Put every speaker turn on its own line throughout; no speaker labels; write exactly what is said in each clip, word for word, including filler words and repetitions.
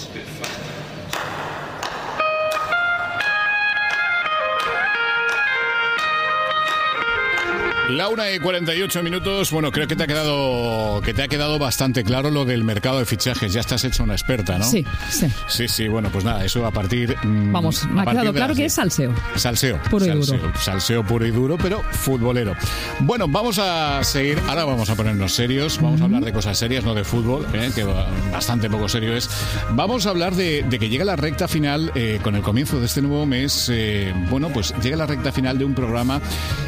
La una y cuarenta y ocho minutos. Bueno, creo que te ha quedado que te ha quedado bastante claro lo del mercado de fichajes. Ya estás hecha una experta, ¿no?
Sí, sí.
Sí, sí, bueno, pues nada, eso a partir... Mmm,
Vamos, me ha quedado claro que es salseo.
Salseo.
Puro y
salseo,
duro.
Salseo puro y duro, pero futbolero. Bueno, vamos a seguir. Ahora vamos a ponernos serios. Vamos mm-hmm. a hablar de cosas serias, no de fútbol, ¿eh? Que bastante poco serio es. Vamos a hablar de, de que llega la recta final, eh, con el comienzo de este nuevo mes. Eh, bueno, pues llega la recta final de un programa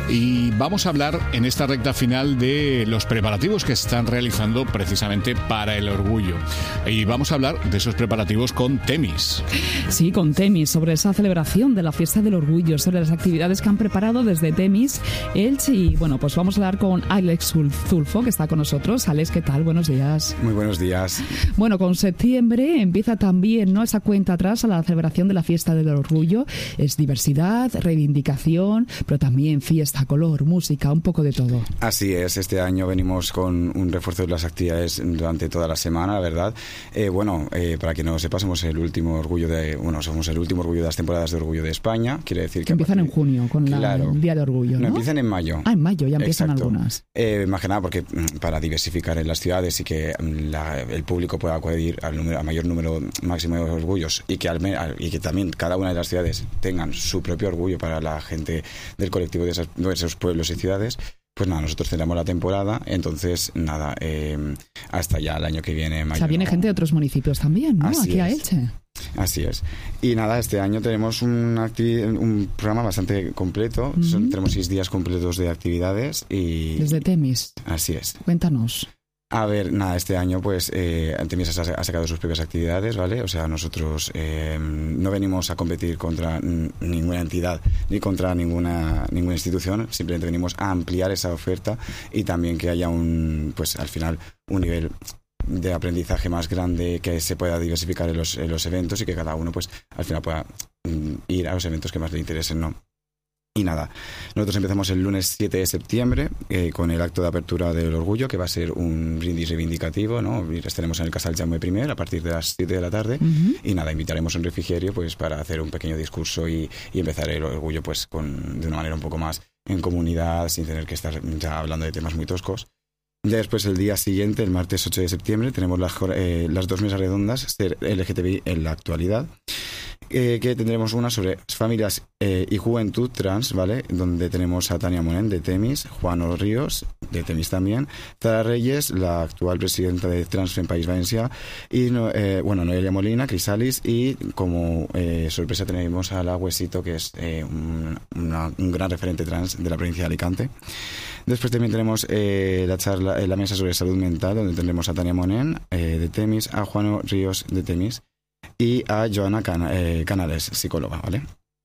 y vamos a hablar en esta recta final de los preparativos que se están realizando precisamente para el orgullo. Y vamos a hablar de esos preparativos con Temis.
Sí, con Temis, sobre esa celebración de la fiesta del orgullo, sobre las actividades que han preparado desde Temis, Elche. Y bueno, pues vamos a hablar con Alex Zulfo, que está con nosotros. Alex, ¿qué tal? Buenos días.
Muy buenos días.
Bueno, con septiembre empieza también, ¿no?, esa cuenta atrás a la celebración de la fiesta del orgullo. Es diversidad, reivindicación, pero también fiesta, color, música, un poco de todo.
Así es, este año venimos con un refuerzo de las actividades durante toda la semana, la verdad. Eh, bueno, eh, para que no lo sepa, somos el último orgullo de, bueno, somos el último orgullo de las temporadas de Orgullo de España. Quiere decir que,
que empiezan partir, en junio con la, claro, el Día de Orgullo, ¿no?
No, empiezan en mayo.
Ah, en mayo ya empiezan
Exacto.
algunas.
Eh, más que nada porque para diversificar en las ciudades y que la, el público pueda acudir al número, a mayor número máximo de orgullos y que, al, y que también cada una de las ciudades tengan su propio orgullo para la gente del colectivo de, esas, de esos pueblos y ciudades. Pues nada, nosotros cerramos la temporada, entonces nada, eh, hasta ya el año que viene. Mayo,
o sea, viene
no.
gente de otros municipios también, ¿no?
Así
Aquí
es.
a Elche.
Así es. Y nada, este año tenemos un, activi- un programa bastante completo. Mm-hmm. Son, tenemos seis días completos de actividades y...
Desde Temis.
Así es.
Cuéntanos.
A ver, nada, este año pues eh, Temis ha, ha sacado sus propias actividades, ¿vale? O sea, nosotros eh, no venimos a competir contra n- ninguna entidad ni contra ninguna ninguna institución, simplemente venimos a ampliar esa oferta y también que haya un, pues al final, un nivel de aprendizaje más grande, que se pueda diversificar en los, en los eventos y que cada uno pues al final pueda mm, ir a los eventos que más le interesen, ¿no? Y nada, nosotros empezamos el lunes siete de septiembre eh, con el acto de apertura del orgullo, que va a ser un brindis reivindicativo, ¿no? Estaremos en el Casal Jaume I a partir de las siete de la tarde. Uh-huh. Y nada, invitaremos a un refrigerio pues para hacer un pequeño discurso y, y empezar el orgullo pues con, de una manera un poco más en comunidad, sin tener que estar ya hablando de temas muy toscos. Ya después, el día siguiente, el martes ocho de septiembre, tenemos las, eh, las dos mesas redondas ser L G T B I en la actualidad. Eh, que tendremos una sobre familias eh, y juventud trans, ¿vale? Donde tenemos a Tania Monén de Temis, Juan Ríos de Temis también, Zara Reyes, la actual presidenta de Trans en País Valencia, y eh, bueno, Noelia Molina, Crisalis, y como eh, sorpresa tenemos a la Huesito, que es eh, un, una, un gran referente trans de la provincia de Alicante. Después también tenemos eh, la charla, eh, la mesa sobre salud mental, donde tendremos a Tania Monén eh, de Temis, a Juan Ríos de Temis y a Joana Can- eh, Canales, psicóloga, ¿vale?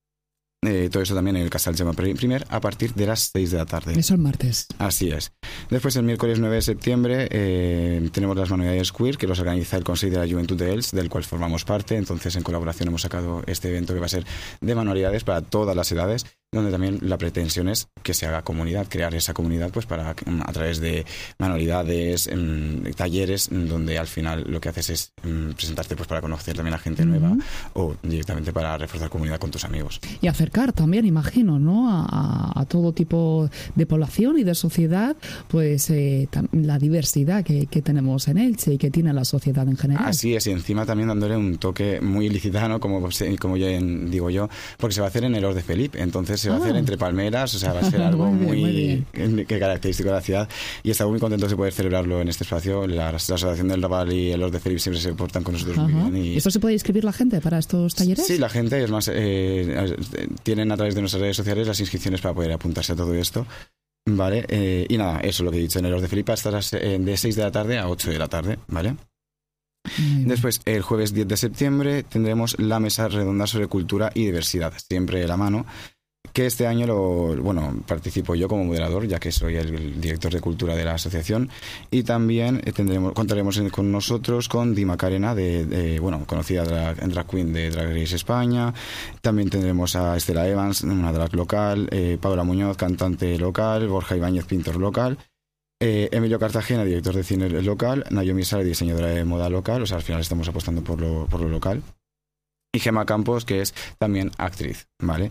Eh, todo eso también en el Casal Jaume I a partir de las seis de la tarde.
Eso el martes.
Así es. Después, el miércoles nueve de septiembre, eh, tenemos las manualidades queer, que los organiza el Consejo de la Juventud de Elche, del cual formamos parte. Entonces, en colaboración hemos sacado este evento que va a ser de manualidades para todas las edades, donde también la pretensión es que se haga comunidad, crear esa comunidad pues para a través de manualidades, en, talleres, donde al final lo que haces es en, presentarte pues para conocer también a gente uh-huh. nueva o directamente para reforzar comunidad con tus amigos.
Y acercar también, imagino, ¿no? A, a todo tipo de población y de sociedad, pues eh, tam- la diversidad que, que tenemos en Elche y que tiene la sociedad en general.
Así es, y encima también dándole un toque muy ilicitano, como, como yo en, digo yo, porque se va a hacer en el Hort de Felip, entonces se va ah. a hacer entre palmeras, o sea, va a ser algo muy, muy, muy que característico de la ciudad, y estamos muy contentos de poder celebrarlo en este espacio. La, la Asociación del Raval y el Hort de Felip siempre se portan con nosotros Ajá. muy bien. Y...
¿Esto se puede inscribir la gente para estos talleres?
Sí, la gente, es más, eh, tienen a través de nuestras redes sociales las inscripciones para poder apuntarse a todo esto. Vale, eh, y nada, eso es lo que he dicho. En el Hort de Felip estará eh, de seis de la tarde a ocho de la tarde, ¿vale? Después, el jueves diez de septiembre, tendremos la mesa redonda sobre cultura y diversidad, siempre de la mano, que este año lo, bueno, participo yo como moderador, ya que soy el, el director de cultura de la asociación, y también tendremos, contaremos con nosotros con Di Macarena, de, de, bueno, conocida drag, drag queen de Drag Race España. También tendremos a Estela Evans, una drag local, eh, Paula Muñoz, cantante local, Borja Ibáñez, pintor local. Eh, Emilio Cartagena, director de cine local. Naomi Sala, diseñadora de moda local. O sea, al final estamos apostando por lo, por lo local. Y Gemma Campos, que es también actriz, ¿vale?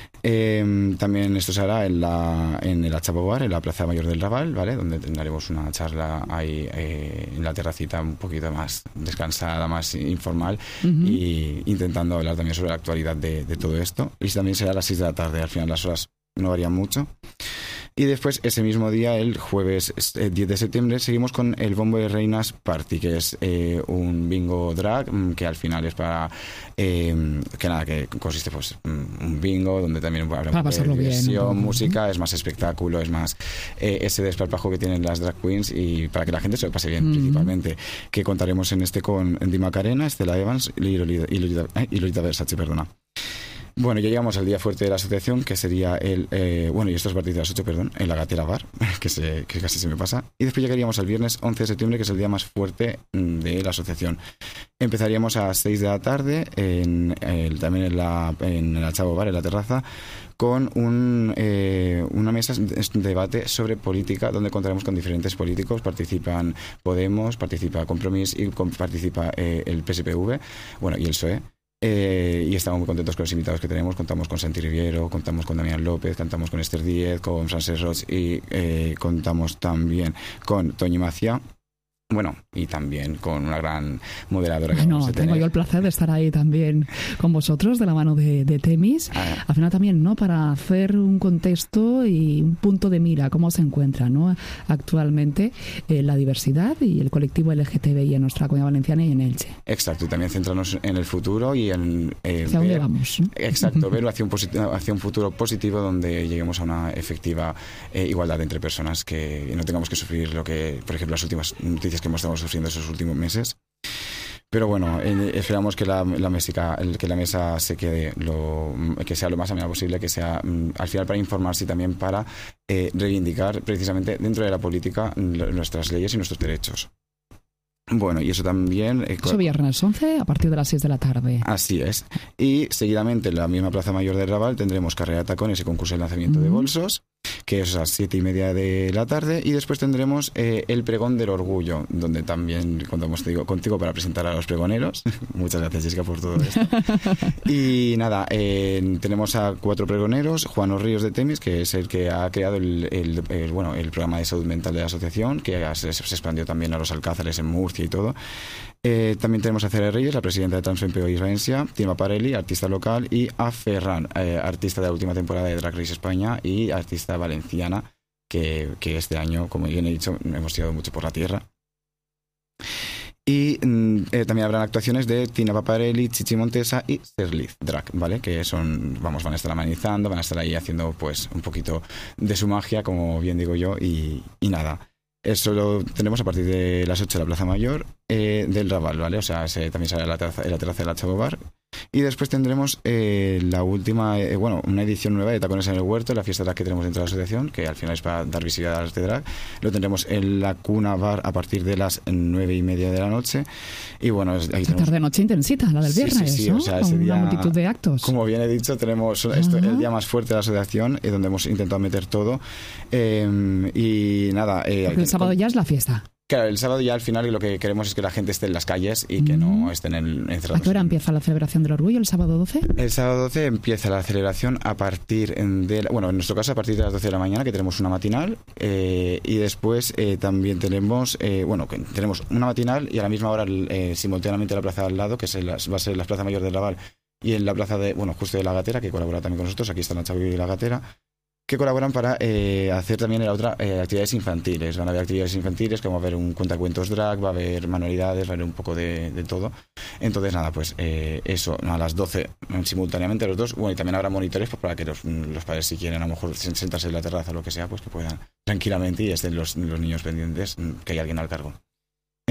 Eh, también esto se hará en, la, en el Achabo Bar, en la Plaza Mayor del Raval, ¿vale? Donde tendremos una charla ahí eh, en la terracita un poquito más descansada, más informal, uh-huh. y intentando hablar también sobre la actualidad de, de todo esto. Y también será a las seis de la tarde, al final las horas no varían mucho. Y después, ese mismo día, el jueves diez de septiembre, seguimos con el Bombo de Reinas Party, que es eh, un bingo drag, que al final es para... Eh, que nada, que consiste pues un bingo donde también habrá
para pasarlo
diversión,
bien, ¿no?
música, es más espectáculo, es más eh, ese desparpajo que tienen las drag queens y para que la gente se lo pase bien, uh-huh. principalmente. Que contaremos en este con Di Macarena, Estela Evans y Lolita, y Lolita, eh, y Lolita Versace, perdona. Bueno, ya llegamos al día fuerte de la asociación, que sería el... Eh, bueno, y esto es a partir de las ocho, perdón, en la Gatera Bar, que, se, que casi se me pasa. Y después llegaríamos al viernes once de septiembre, que es el día más fuerte de la asociación. Empezaríamos a las seis de la tarde, en el, también en, la, en el Achabo Bar, en la terraza, con un, eh, una mesa de debate sobre política, donde contaremos con diferentes políticos. Participan Podemos, participa Compromís y participa eh, el P S P V, bueno, y el P S O E. Eh, y estamos muy contentos con los invitados que tenemos. Contamos con Santi Riviero, contamos con Damián López, contamos con Esther Díez, con Francesc Roig y eh, contamos también con Toñi Macia. Bueno, y también con una gran moderadora.
Bueno, que tengo tener. yo el placer de estar ahí también con vosotros, de la mano de, de Temis. Ah. Al final también, ¿no? Para hacer un contexto y un punto de mira, cómo se encuentra, ¿no? Actualmente eh, la diversidad y el colectivo L G T B I en nuestra Comunidad Valenciana y en Elche.
Exacto, y también centrarnos en el futuro y en... Eh,
¿Hacia dónde vamos? ¿No?
Exacto, verlo hacia un, posit- hacia un futuro positivo donde lleguemos a una efectiva eh, igualdad entre personas, que no tengamos que sufrir lo que, por ejemplo, las últimas noticias que hemos estado sufriendo esos últimos meses. Pero bueno, eh, esperamos que la, la mesica, el, que la mesa se quede lo, que sea lo más amena posible, que sea mm, al final para informarse y también para eh, reivindicar precisamente dentro de la política nuestras leyes y nuestros derechos. Bueno, y eso también... Eh,
eso viernes once a partir de las seis de la tarde.
Así es. Y seguidamente en la misma Plaza Mayor del Raval tendremos carrera de tacones y concurso de lanzamiento mm. de bolsos, que es a las siete y media de la tarde, y después tendremos eh, el pregón del orgullo, donde también contamos te digo, contigo para presentar a los pregoneros. Muchas gracias, Jessica, por todo esto. Y nada, eh, tenemos a cuatro pregoneros: Juan Ríos de Temis, que es el que ha creado el, el, el, bueno, el programa de salud mental de la asociación, que se, se expandió también a los Alcázares en Murcia y todo. Eh, también tenemos a Cera Reyes, la presidenta de Transfempeo Israencia, Tima Parelli, artista local, y a Ferran, eh, artista de la última temporada de Drag Race España y artista valenciana, que, que este año, como bien he dicho, hemos tirado mucho por la tierra. Y eh, también habrán actuaciones de Tina Paparelli, Chichi Montesa y Serliz Drag, ¿vale? Que son, vamos, van a estar amenizando, van a estar ahí haciendo pues un poquito de su magia, como bien digo yo, y, y nada. Eso lo tenemos a partir de las ocho de la Plaza Mayor eh, del Raval, ¿vale? O sea, ese también será en la terraza, en la terraza del Achabo Bar. Y después tendremos eh, la última, eh, bueno, una edición nueva de Tacones en el Huerto, la fiesta drag que tenemos dentro de la asociación, que al final es para dar visibilidad al arte drag. Lo tendremos en la Cuna Bar a partir de las nueve y media de la noche. Y bueno, ahí tenemos...
tarde-noche intensita, la del viernes, sí, sí, sí, ¿no? O sea, ese día, una multitud de actos.
Como bien he dicho, tenemos esto, el día más fuerte de la asociación, eh, donde hemos intentado meter todo. Eh, y nada... Eh,
Porque el sábado con... ya es la fiesta.
Claro, el sábado ya al final lo que queremos es que la gente esté en las calles y que no estén encerrados.
¿A qué hora empieza la celebración del orgullo, el sábado doce?
El sábado doce empieza la celebración a partir de... Bueno, en nuestro caso a partir de las doce de la mañana, que tenemos una matinal, eh, y después eh, también tenemos... Eh, bueno, que tenemos una matinal y a la misma hora eh, simultáneamente la plaza al lado, que es la, va a ser la Plaza Mayor del Raval, y en la plaza de... Bueno, justo de La Gatera, que colabora también con nosotros, aquí está Nacho y La Gatera, que colaboran para eh, hacer también en la otra eh, actividades infantiles. Van a haber actividades infantiles, como va a haber un cuentacuentos drag, va a haber manualidades, va a haber un poco de, de todo. Entonces, nada, pues eh, eso, a las doce simultáneamente los dos. Bueno, y también habrá monitores pues, para que los, los padres, si quieren, a lo mejor sentarse en la terraza o lo que sea, pues que puedan tranquilamente y estén los, los niños pendientes, que hay alguien al cargo.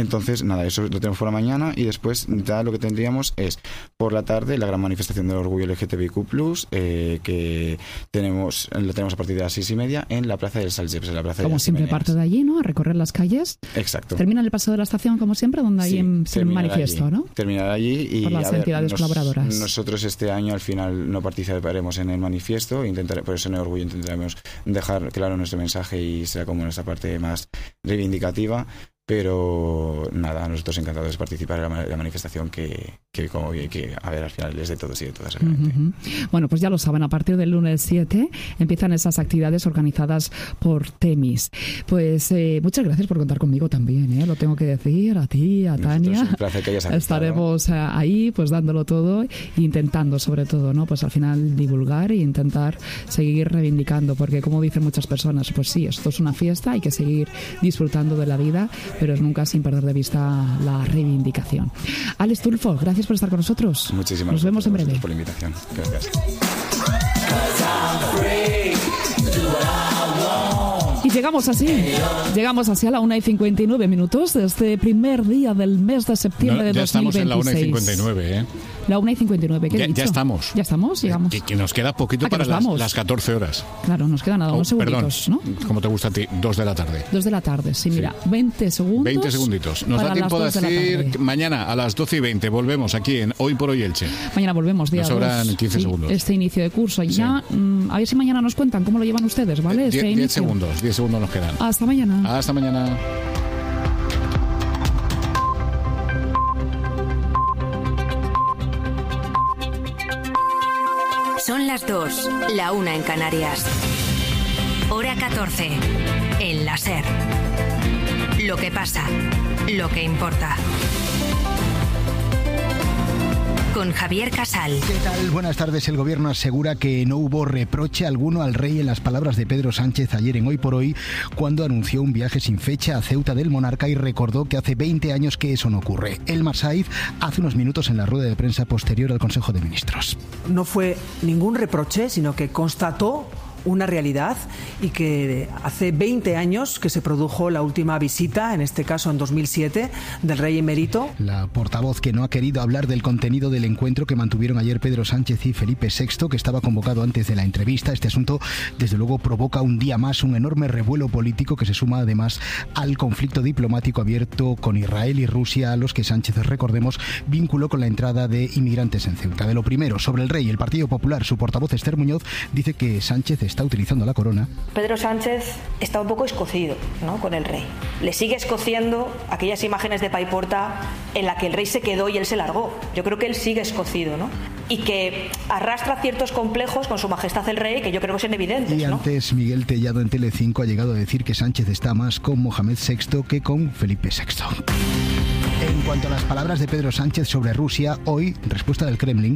Entonces, nada, eso lo tenemos por la mañana y después ya lo que tendríamos es por la tarde la gran manifestación del orgullo L G T B I Q plus, eh, que tenemos lo tenemos a partir de las seis y media en la plaza del Salgeps, en la plaza
como
de
siempre
Chimeneas.
parte de allí, ¿no? A recorrer las calles.
Exacto.
Termina en el paseo de la estación, como siempre, donde hay
Sí,
un manifiesto,
allí,
¿no?
Terminar allí y
por las
a ver,
entidades
nos,
colaboradoras.
Nosotros este año al final no participaremos en el manifiesto, intentaré, por eso en el orgullo intentaremos dejar claro nuestro mensaje y será como nuestra parte más reivindicativa. Pero nada, nosotros encantados de participar en la, la manifestación que, que, como que, a ver, al final es de todos y de todas.
Uh-huh. Bueno, pues ya lo saben, a partir del lunes siete empiezan esas actividades organizadas por Temis. Pues eh, muchas gracias por contar conmigo también, ¿eh? Lo tengo que decir, a ti, a Tania.
Nosotros, un placer que hayas aceptado.
Estaremos eh, ahí, pues dándolo todo, intentando sobre todo, ¿no? Pues al final divulgar e intentar seguir reivindicando, porque como dicen muchas personas, pues sí, esto es una fiesta, hay que seguir disfrutando de la vida, pero nunca sin perder de vista la reivindicación. Alex Tulfo, gracias por estar con nosotros.
Muchísimas
Nos vemos en breve.
Gracias por la invitación. Gracias.
Y llegamos así, llegamos así a la una y cincuenta y nueve minutos de este primer día del mes de septiembre
no,
de
ya
dos mil veintiséis.
Ya estamos en la una y cincuenta y nueve, ¿eh?
La una y cincuenta y nueve, ¿qué
ya,
he dicho?
Ya estamos.
Ya estamos, llegamos.
Que, que nos queda poquito
¿A
para
que nos
las,
vamos?
las catorce horas.
Claro, nos queda nada,
Oh,
unos segunditos,
perdón,
¿no?
¿Cómo te gusta a ti? Dos de la tarde.
Dos de la tarde, sí,
Sí.
mira, veinte segundos.
veinte segunditos. Nos da tiempo de decir mañana a las doce y veinte volvemos aquí en Hoy por Hoy Elche.
Mañana volvemos, día
Nos sobran
dos,
quince
sí,
segundos.
Este inicio de curso. Y
Sí.
ya, mmm, a ver si mañana nos cuentan cómo lo llevan ustedes, ¿vale? Este
diez
inicio.
segundos, diez segundos nos quedan.
Hasta mañana.
Hasta mañana.
Son las dos, la una en Canarias. Hora catorce, en la SER. Lo que pasa, lo que importa. Con Javier Casal.
¿Qué tal? Buenas tardes. El gobierno asegura que no hubo reproche alguno al rey en las palabras de Pedro Sánchez ayer en Hoy por Hoy, cuando anunció un viaje sin fecha a Ceuta del monarca y recordó que hace veinte años que eso no ocurre. Elmar Saiz hace unos minutos en la rueda de prensa posterior al Consejo de Ministros.
No fue ningún reproche, sino que constató una realidad y que hace veinte años que se produjo la última visita, en este caso en dos mil siete, del rey emérito.
La portavoz que no ha querido hablar del contenido del encuentro que mantuvieron ayer Pedro Sánchez y Felipe sexto, que estaba convocado antes de la entrevista. Este asunto, desde luego, provoca un día más un enorme revuelo político que se suma además al conflicto diplomático abierto con Israel y Rusia, a los que Sánchez, recordemos, vinculó con la entrada de inmigrantes en Ceuta. De lo primero, sobre el rey, el Partido Popular, su portavoz Esther Muñoz dice que Sánchez está utilizando la corona.
Pedro Sánchez está un poco escocido, ¿no?, con el rey. Le sigue escociendo aquellas imágenes de Paiporta en la que el rey se quedó y él se largó. Yo creo que él sigue escocido, ¿no? Y que arrastra ciertos complejos con su majestad el rey que yo creo que son evidentes,
Y
¿no?
antes Miguel Tellado en Telecinco ha llegado a decir que Sánchez está más con Mohamed sexto que con Felipe sexto. En cuanto a las palabras de Pedro Sánchez sobre Rusia, hoy, respuesta del Kremlin.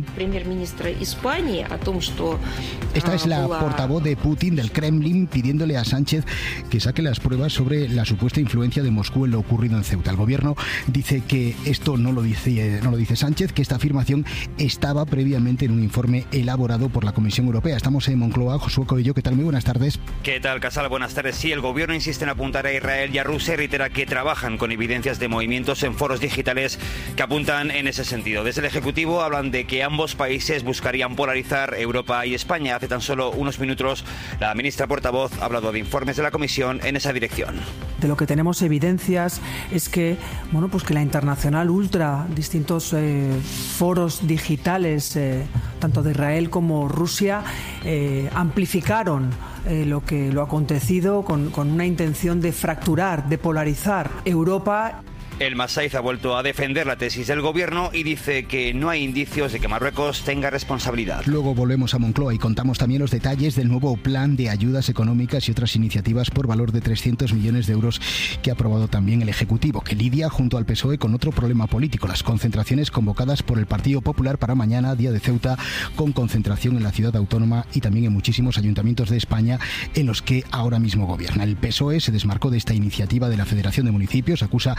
Esta es la portavoz de Putin del Kremlin pidiéndole a Sánchez que saque las pruebas sobre la supuesta influencia de Moscú en lo ocurrido en Ceuta. El gobierno dice que esto no lo dice, no lo dice Sánchez, que esta afirmación estaba previamente en un informe elaborado por la Comisión Europea. Estamos en Moncloa. Josué Coello, ¿qué tal? Muy buenas tardes.
¿Qué tal, Casal? Buenas tardes. Sí, el gobierno insiste en apuntar a Israel y a Rusia y reitera que trabajan con evidencias de movimientos en foros digitales que apuntan en ese sentido. Desde el Ejecutivo hablan de que ambos países buscarían polarizar Europa y España. Hace tan solo unos minutos la ministra portavoz ha hablado de informes de la Comisión en esa dirección.
De lo que tenemos evidencias es que, bueno, pues que la Internacional Ultra, distintos eh, foros digitales, eh, tanto de Israel como Rusia, eh, amplificaron eh, lo que lo acontecido con, con una intención de fracturar, de polarizar Europa.
Elmar Saiz ha vuelto a defender la tesis del gobierno y dice que no hay indicios de que Marruecos tenga responsabilidad.
Luego volvemos a Moncloa y contamos también los detalles del nuevo plan de ayudas económicas y otras iniciativas por valor de trescientos millones de euros que ha aprobado también el Ejecutivo, que lidia junto al P S O E con otro problema político, las concentraciones convocadas por el Partido Popular para mañana, Día de Ceuta, con concentración en la ciudad autónoma y también en muchísimos ayuntamientos de España en los que ahora mismo gobierna. El P S O E se desmarcó de esta iniciativa de la Federación de Municipios, acusa al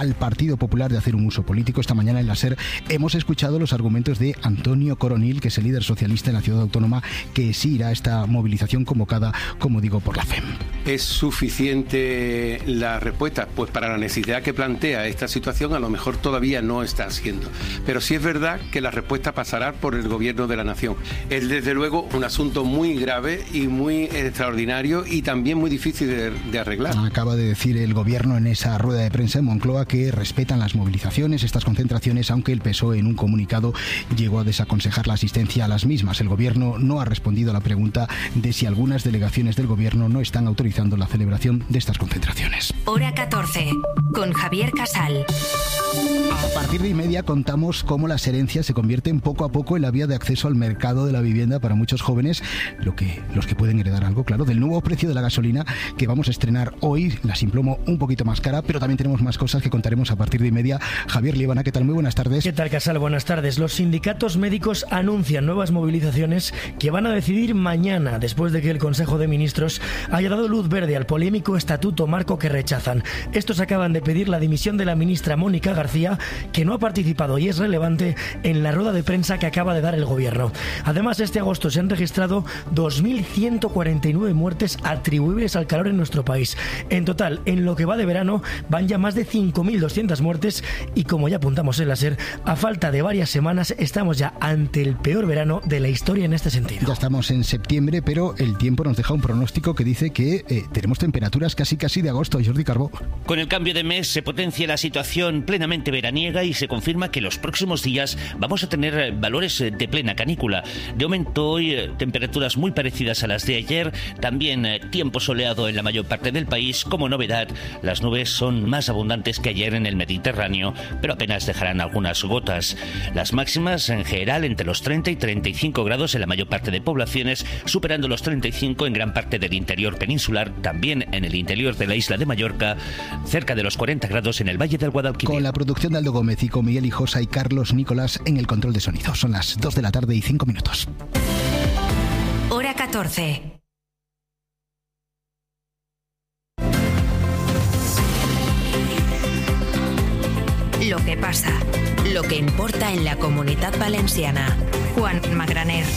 al Partido Popular de hacer un uso político. Esta mañana en la SER hemos escuchado los argumentos de Antonio Coronil, que es el líder socialista en la ciudad autónoma, que sí irá a esta movilización convocada, como digo, por la F E M.
¿Es suficiente la respuesta? Pues para la necesidad que plantea esta situación a lo mejor todavía no está siendo. Pero sí es verdad que la respuesta pasará por el gobierno de la nación. Es desde luego un asunto muy grave y muy extraordinario y también muy difícil de, de arreglar.
Acaba de decir el gobierno en esa rueda de prensa en Moncloa que respetan las movilizaciones, estas concentraciones, aunque el P S O E en un comunicado llegó a desaconsejar la asistencia a las mismas. El gobierno no ha respondido a la pregunta de si algunas delegaciones del gobierno no están autorizando la celebración de estas concentraciones.
Hora catorce, con Javier Casal.
A partir de y media contamos cómo las herencias se convierten poco a poco en la vía de acceso al mercado de la vivienda para muchos jóvenes, lo que, los que pueden heredar algo, claro, del nuevo precio de la gasolina que vamos a estrenar hoy, la Simplomo un poquito más cara, pero también tenemos más cosas que contaremos a partir de y media. Javier Liebana, ¿qué tal? Muy buenas tardes.
¿Qué tal, Casal? Buenas tardes. Los sindicatos médicos anuncian nuevas movilizaciones que van a decidir mañana, después de que el Consejo de Ministros haya dado luz verde al polémico estatuto marco que rechazan. Estos acaban de pedir la dimisión de la ministra Mónica García, que no ha participado y es relevante en la rueda de prensa que acaba de dar el gobierno. Además, este agosto se han registrado dos mil ciento cuarenta y nueve muertes atribuibles al calor en nuestro país. En total, en lo que va de verano, van ya más de cinco mil doscientas muertes y, como ya apuntamos en la SER, a falta de varias semanas estamos ya ante el peor verano de la historia en este sentido.
Ya estamos en septiembre, pero el tiempo nos deja un pronóstico que dice que eh, tenemos temperaturas casi casi de agosto. Jordi Carbó.
Con el cambio de mes se potencia la situación plenamente veraniega y se confirma que los próximos días vamos a tener valores de plena canícula. De momento hoy temperaturas muy parecidas a las de ayer, también tiempo soleado en la mayor parte del país. Como novedad, las nubes son más abundantes que ayer en el Mediterráneo, pero apenas dejarán algunas gotas. Las máximas en general entre los treinta y treinta y cinco grados en la mayor parte de poblaciones, superando los treinta y cinco en gran parte del interior peninsular, también en el interior de la isla de Mallorca, cerca de los cuarenta grados en el Valle del Guadalquivir.
Con la producción de Aldo Gómez y con Miguel Hijosa y Carlos Nicolás en el control de sonido. Son las dos de la tarde y cinco minutos.
Hora catorce. Lo que pasa, lo que importa en la Comunitat Valenciana. Juan Magraner.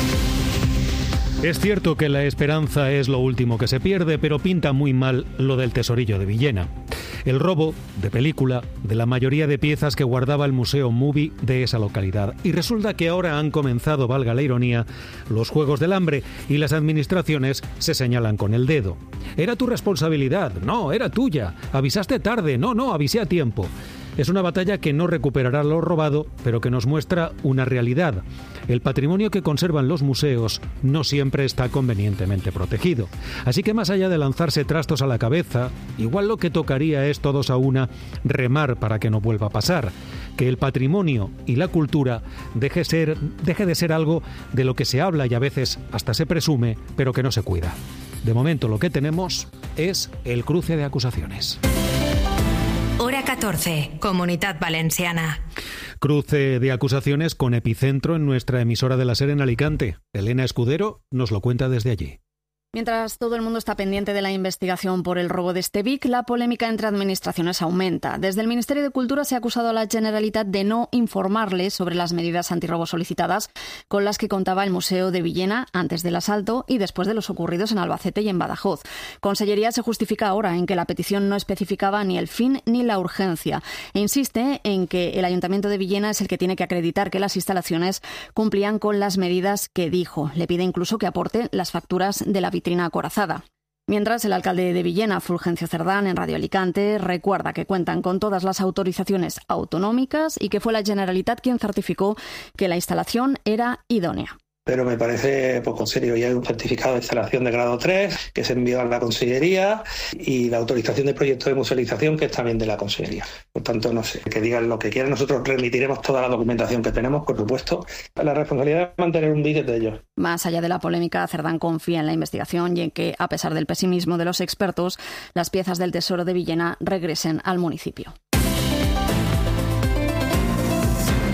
Es cierto que la esperanza es lo último que se pierde, pero pinta muy mal lo del tesorillo de Villena. El robo de película de la mayoría de piezas que guardaba el Museo Movie de esa localidad. Y resulta que ahora han comenzado, valga la ironía, los Juegos del Hambre y las administraciones se señalan con el dedo. Era tu responsabilidad, no, era tuya. Avisaste tarde, no, no, avisé a tiempo. Es una batalla que no recuperará lo robado, pero que nos muestra una realidad. El patrimonio que conservan los museos no siempre está convenientemente protegido. Así que más allá de lanzarse trastos a la cabeza, igual lo que tocaría es todos a una remar para que no vuelva a pasar. Que el patrimonio y la cultura deje, ser, deje de ser algo de lo que se habla y a veces hasta se presume, pero que no se cuida. De momento lo que tenemos es el cruce de acusaciones.
Hora catorce, Comunitat Valenciana.
Cruce de acusaciones con epicentro en nuestra emisora de la SER en Alicante. Elena Escudero nos lo cuenta desde allí.
Mientras todo el mundo está pendiente de la investigación por el robo de este Vic, la polémica entre administraciones aumenta. Desde el Ministerio de Cultura se ha acusado a la Generalitat de no informarle sobre las medidas antirrobo solicitadas con las que contaba el Museo de Villena antes del asalto y después de los ocurridos en Albacete y en Badajoz. Consellería se justifica ahora en que la petición no especificaba ni el fin ni la urgencia e insiste en que el Ayuntamiento de Villena es el que tiene que acreditar que las instalaciones cumplían con las medidas que dijo. Le pide incluso que aporte las facturas de la vitrina acorazada. Mientras, el alcalde de Villena, Fulgencio Cerdán, en Radio Alicante, recuerda que cuentan con todas las autorizaciones autonómicas y que fue la Generalitat quien certificó que la instalación era idónea.
Pero me parece poco serio. Ya hay un certificado de instalación de grado tres que se envió a la Consellería y la autorización de proyecto de musealización que es también de la Consellería. Por tanto, no sé, que digan lo que quieran. Nosotros remitiremos toda la documentación que tenemos, por supuesto. La responsabilidad de mantener un billete de ellos.
Más allá de la polémica, Cerdán confía en la investigación y en que, a pesar del pesimismo de los expertos, las piezas del Tesoro de Villena regresen al municipio.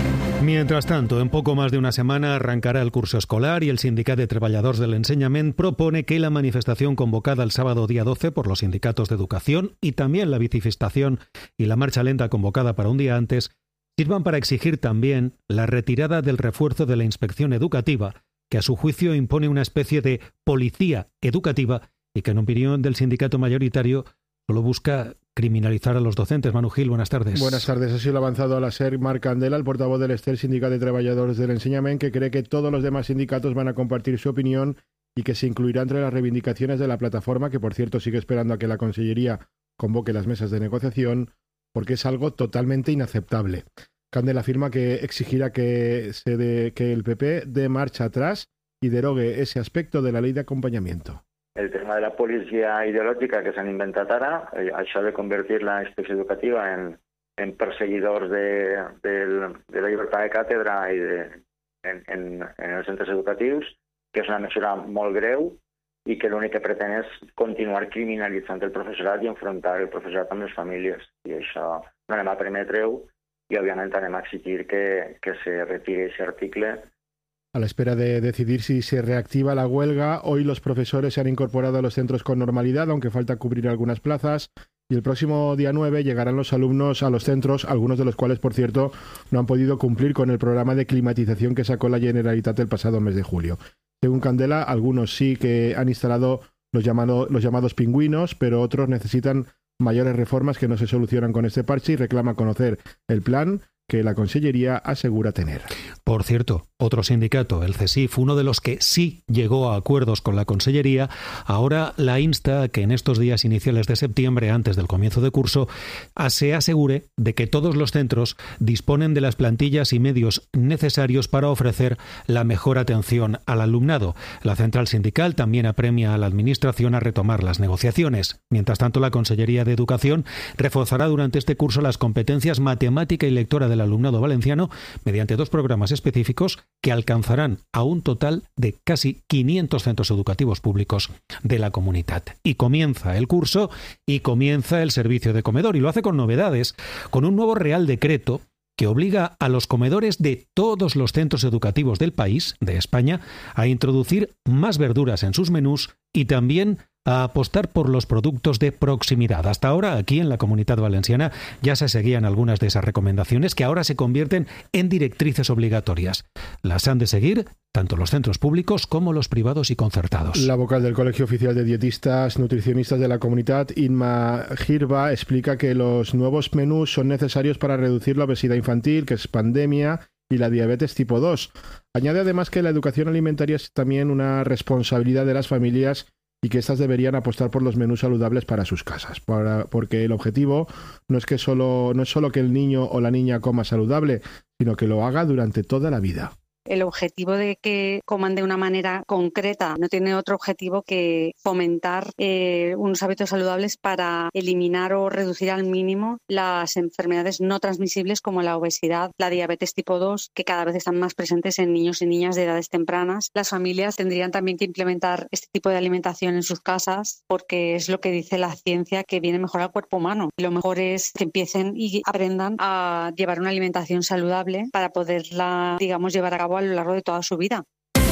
Mientras tanto, en poco más de una semana arrancará el curso escolar y el Sindicat de Treballadors del Ensenyament propone que la manifestación convocada el sábado día doce por los sindicatos de educación y también la bicifistación y la marcha lenta convocada para un día antes sirvan para exigir también la retirada del refuerzo de la inspección educativa, que a su juicio impone una especie de policía educativa y que en opinión del sindicato mayoritario solo busca criminalizar a los docentes. Manu Gil, buenas tardes.
Buenas tardes. Ha sido avanzado a la SER Marc Candela, el portavoz del Estel, Sindicat de Treballadors del Ensenyament, que cree que todos los demás sindicatos van a compartir su opinión y que se incluirá entre las reivindicaciones de la plataforma, que por cierto sigue esperando a que la Consellería convoque las mesas de negociación, porque es algo totalmente inaceptable. Candela afirma que exigirá que, se de, que el P P dé marcha atrás y derogue ese aspecto de la ley de acompanyamiento.
El tema de la policia ideològica que s'han inventat ara, eh, això de convertir la inspecció educativa en, en perseguidors de, de, de la llibertat de càtedra i de, en, en, en els centres educatius, que és una mesura molt greu i que l'únic que pretén és continuar criminalitzant el professorat i enfrontar el professorat amb les famílies. I això no anem a permetre-ho i, òbviament, anem a exigir que, que se retiri aquest article.
A la espera de decidir si se reactiva la huelga, hoy los profesores se han incorporado a los centros con normalidad, aunque falta cubrir algunas plazas, y el próximo día nueve llegarán los alumnos a los centros, algunos de los cuales, por cierto, no han podido cumplir con el programa de climatización que sacó la Generalitat el pasado mes de julio. Según Candela, algunos sí que han instalado los, llamado, los llamados pingüinos, pero otros necesitan mayores reformas que no se solucionan con este parche y reclama conocer el plan que la Consellería asegura tener.
Por cierto, otro sindicato, el CESIF, uno de los que sí llegó a acuerdos con la Consellería, ahora la insta a que en estos días iniciales de septiembre, antes del comienzo de curso, se asegure de que todos los centros disponen de las plantillas y medios necesarios para ofrecer la mejor atención al alumnado. La central sindical también apremia a la Administración a retomar las negociaciones. Mientras tanto, la Consellería de Educación reforzará durante este curso las competencias matemática y lectora del alumnado valenciano mediante dos programas específicos que alcanzarán a un total de casi quinientos centros educativos públicos de la comunidad. Y comienza el curso y comienza el servicio de comedor, y lo hace con novedades, con un nuevo Real Decreto que obliga a los comedores de todos los centros educativos del país, de España, a introducir más verduras en sus menús y también a apostar por los productos de proximidad. Hasta ahora, aquí en la Comunidad Valenciana, ya se seguían algunas de esas recomendaciones que ahora se convierten en directrices obligatorias. Las han de seguir tanto los centros públicos como los privados y concertados.
La vocal del Colegio Oficial de Dietistas Nutricionistas de la Comunidad, Inma Girba, explica que los nuevos menús son necesarios para reducir la obesidad infantil, que es pandemia, y la diabetes tipo dos. Añade además que la educación alimentaria es también una responsabilidad de las familias y que éstas deberían apostar por los menús saludables para sus casas, para, porque el objetivo no es que solo, no es solo que el niño o la niña coma saludable, sino que lo haga durante toda la vida.
El objetivo de que coman de una manera concreta no tiene otro objetivo que fomentar eh, unos hábitos saludables para eliminar o reducir al mínimo las enfermedades no transmisibles como la obesidad, la diabetes tipo dos, que cada vez están más presentes en niños y niñas de edades tempranas. Las familias tendrían también que implementar este tipo de alimentación en sus casas porque es lo que dice la ciencia, que viene mejor al cuerpo humano. Lo mejor es que empiecen y aprendan a llevar una alimentación saludable para poderla, digamos, llevar a cabo a lo largo de toda su vida.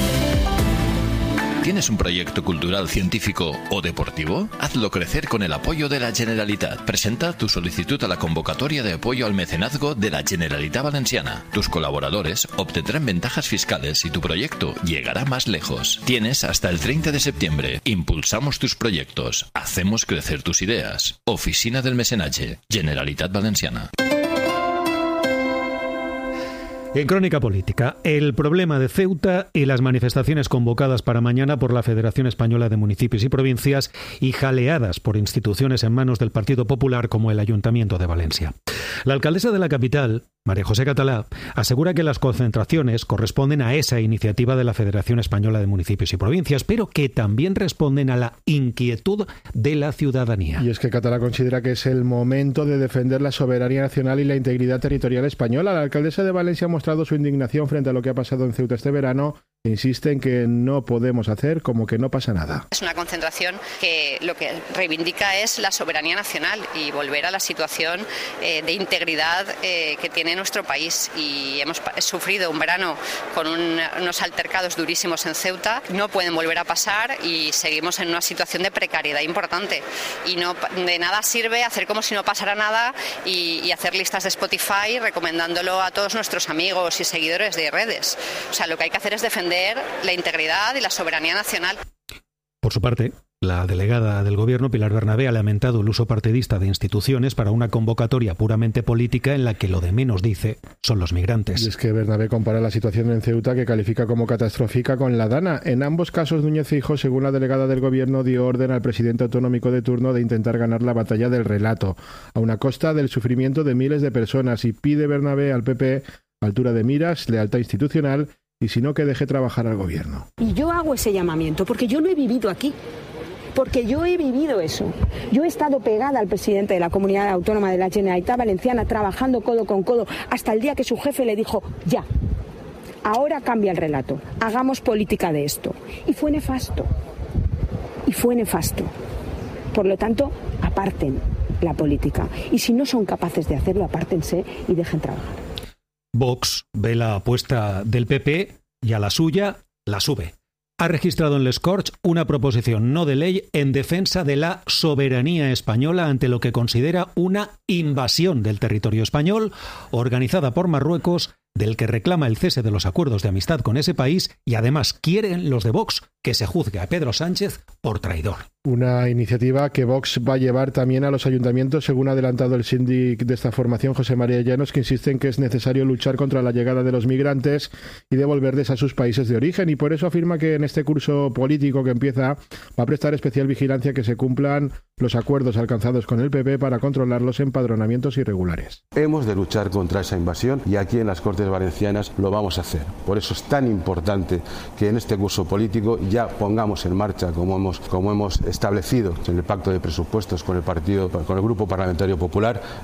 ¿Tienes un proyecto cultural, científico o deportivo? Hazlo crecer con el apoyo de la Generalitat. Presenta tu solicitud a la convocatoria de apoyo al mecenazgo de la Generalitat Valenciana. Tus colaboradores obtendrán ventajas fiscales y tu proyecto llegará más lejos. Tienes hasta el treinta de septiembre. Impulsamos tus proyectos. Hacemos crecer tus ideas. Oficina del Mecenatge. Generalitat Valenciana.
En Crónica Política, el problema de Ceuta y las manifestaciones convocadas para mañana por la Federación Española de Municipios y Provincias y jaleadas por instituciones en manos del Partido Popular como el Ayuntamiento de Valencia. La alcaldesa de la capital, María José Catalá, asegura que las concentraciones corresponden a esa iniciativa de la Federación Española de Municipios y Provincias, pero que también responden a la inquietud de la ciudadanía.
Y es que Catalá considera que es el momento de defender la soberanía nacional y la integridad territorial española. La alcaldesa de Valencia ha mostrado su indignación frente a lo que ha pasado en Ceuta este verano e insiste en que no podemos hacer como que no pasa nada.
Es una concentración que lo que reivindica es la soberanía nacional y volver a la situación eh, de integridad eh, que tiene nuestro país. Y hemos sufrido un verano con un, unos altercados durísimos en Ceuta, no pueden volver a pasar y seguimos en una situación de precariedad importante. Y no de nada sirve hacer como si no pasara nada y, y hacer listas de Spotify recomendándolo a todos nuestros amigos y seguidores de redes. O sea, lo que hay que hacer es defender la integridad y la soberanía nacional.
Por su parte, la delegada del Gobierno, Pilar Bernabé, ha lamentado el uso partidista de instituciones para una convocatoria puramente política en la que lo de menos, dice, son los migrantes.
Y es que Bernabé compara la situación en Ceuta, que califica como catastrófica, con la Dana. En ambos casos, Núñez Feijóo, según la delegada del Gobierno, dio orden al presidente autonómico de turno de intentar ganar la batalla del relato, a una costa del sufrimiento de miles de personas, y pide Bernabé al P P altura de miras, lealtad institucional y si no, que deje trabajar al Gobierno.
Y yo hago ese llamamiento porque yo lo he vivido aquí. Porque yo he vivido eso. Yo he estado pegada al presidente de la Comunidad Autónoma de la Generalitat Valenciana, trabajando codo con codo, hasta el día que su jefe le dijo, ya, ahora cambia el relato, hagamos política de esto. Y fue nefasto. Y fue nefasto. Por lo tanto, aparten la política. Y si no son capaces de hacerlo, apártense y dejen trabajar.
Vox ve la apuesta del P P y a la suya la sube. Ha registrado en Les Corts una proposición no de ley en defensa de la soberanía española ante lo que considera una invasión del territorio español organizada por Marruecos, del que reclama el cese de los acuerdos de amistad con ese país, y además quieren los de Vox que se juzgue a Pedro Sánchez por traidor.
Una iniciativa que Vox va a llevar también a los ayuntamientos, según ha adelantado el síndic de esta formación, José María Llanos, que insiste en que es necesario luchar contra la llegada de los migrantes y devolverles a sus países de origen, y por eso afirma que en este curso político que empieza va a prestar especial vigilancia que se cumplan los acuerdos alcanzados con el P P para controlar los empadronamientos irregulares.
Hemos de luchar contra esa invasión y aquí en las Cortes Valencianas lo vamos a hacer. Por eso es tan importante que en este curso político ya pongamos en marcha, como hemos, como hemos establecido en el pacto de presupuestos con el partido, con el Grupo Parlamentario Popular,